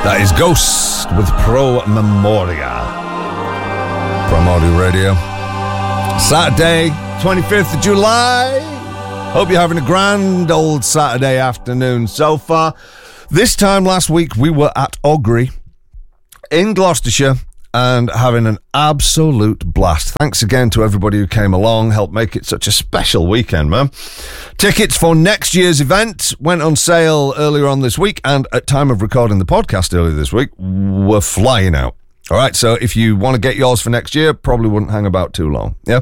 That is Ghost with Pro Memoria. Primordial Radio. Saturday, 25th of July. Hope you're having a grand old Saturday afternoon so far. This time last week, we were at Augrey in Gloucestershire and having an absolute blast. Thanks again to everybody who came along, helped make it such a special weekend, man. Tickets for next year's event went on sale earlier on this week, and at time of recording the podcast earlier this week, were flying out. All right, so if you want to get yours for next year, probably wouldn't hang about too long, yeah?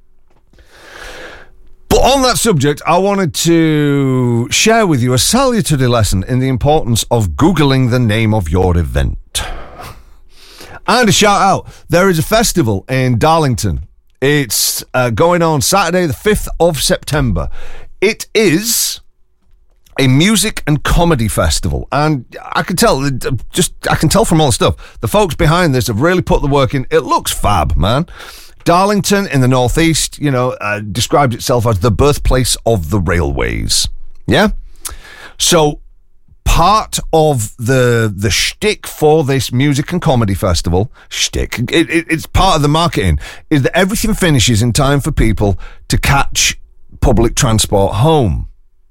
But on that subject, I wanted to share with you a salutary lesson in the importance of Googling the name of your event. And a shout out, there is a festival in Darlington. It's going on Saturday, the 5th of September. It is a music and comedy festival. And I can tell from all the stuff, the folks behind this have really put the work in. It looks fab, man. Darlington in the northeast, described itself as the birthplace of the railways. Yeah? So part of the shtick for this music and comedy festival, it's part of the marketing, is that everything finishes in time for people to catch public transport home.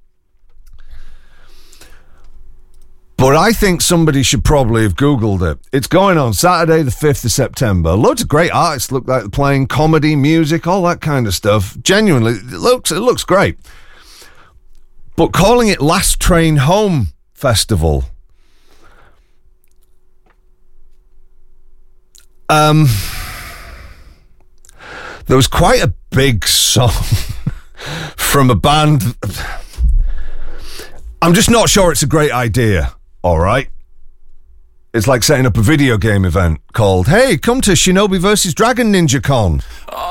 But I think somebody should probably have Googled it. It's going on Saturday, the 5th of September. Loads of great artists look like they're playing comedy, music, all that kind of stuff. Genuinely, it looks great. But calling it Last Train Home Festival, there was quite a big song from a band. I'm just not sure it's a great idea, all right? It's like setting up a video game event called, hey, come to Shinobi vs. Dragon Ninja Con.